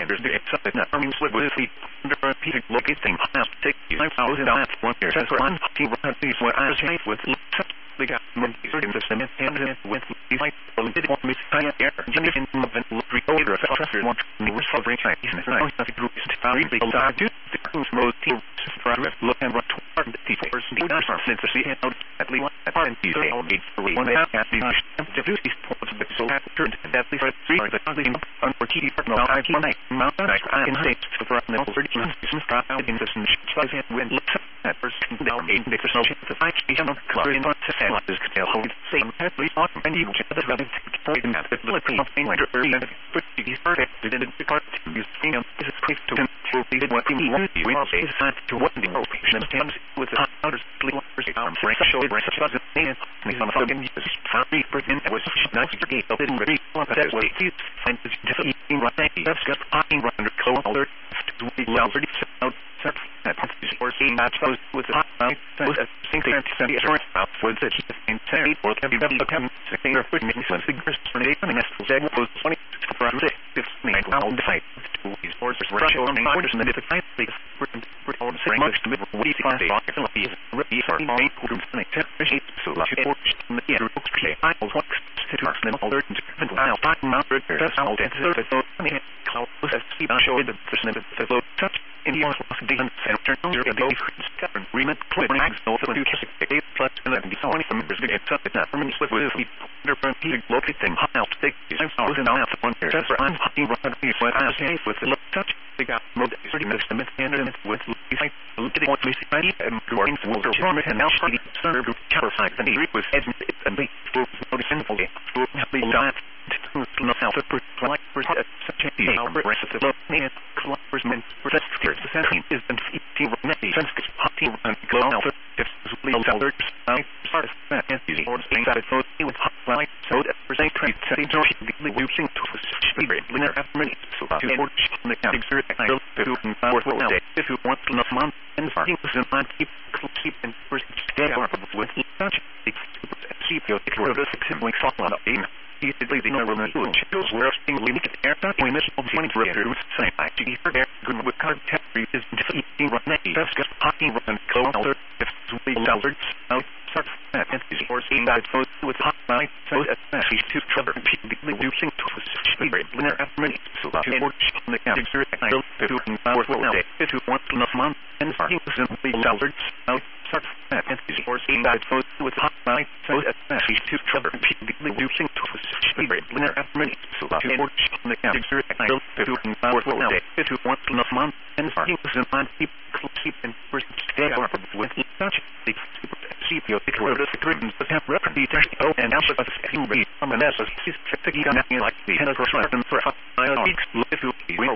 there's the excited army slip with the repeated locating house take 5,000 out 1 year. That's where I'm team run these what I was safe with the government in the Senate and with the fight for the one with high air. Jimmy in the recorder of traffic one the recovery Chinese and the group is very big side to the cruise mode team look and run toward the people do not since the sea out at least at part of the need for one half at the to do these points but so turned that the three are the unfortunately no I can make mountain I can say for the 30 some start out in this when look at first down in the personal to fight the club in what to say like this tell hold same happily on and you just the running point in that the thing like early and put the first did the part you see is quick to the what you want you will say to what the operation attempts with the others first arm fresh show it doesn't mean some fucking sorry person was nice to get up in ready that was it and it's difficult in right that's got talking run color to be already out that or seeing that close with the was a single short out was it in terry or can be become second or foot makes one figures for the next that was 20 for 6 15 how the fight to these forces ratio on orders and the fight please for all the same much to be we find the opportunity really for main group and so la for the okay I was what to them all the different I'll talk about that's how the so close as see show the person that the touch in the different center you're going to different remit clip so to kiss it plus and then the only from the it's up that from slip with the different locating how to take these hours and out one here that's I'm talking about what I say with the touch they got mode 30 minutes and with looking what we see and going for the form and now the server cover side and the was edge and the for simple to be done to not help it like for such a rest of the and clubs men for that the setting is an 18 net sense hotting and go out if legal alerts I start that easy or things that it's with hot like so that for say trade setting to be using to speed linear after minutes so to work on the counting through if you want enough month and things in mind keep and first stay up with such keep your simply follow up in easily the normal chills where things we need air not when this point for roots say I see her there good with card test is defeating run that's just hotting run close alert if we alerts out start and or seeing that goes with hot night so she's too clever repeatedly reducing to speed linear after minutes so to work on the counting through I don't do hours will day if you want enough month and things simply alerts out start and or seeing that goes with hot night so she's too clever repeatedly reducing to speed linear after minutes so to work on the counting through I don't do hours will day if you want enough month and things simply keep and first stay up with such keep your ribbons that have reference detail and also a second read from an essence like the head of a for if you